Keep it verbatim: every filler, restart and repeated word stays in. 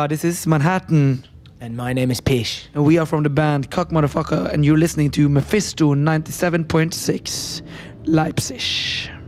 Uh, this is Manhattan. And my name is Pish. And we are from the band Cock Motherfucker. And you're listening to Mephisto ninety-seven point six Leipzig.